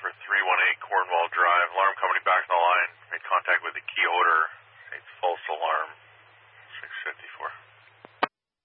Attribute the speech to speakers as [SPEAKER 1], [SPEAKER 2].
[SPEAKER 1] 318 Cornwall Drive. Alarm company back on the line. Made contact with the key holder. It's full.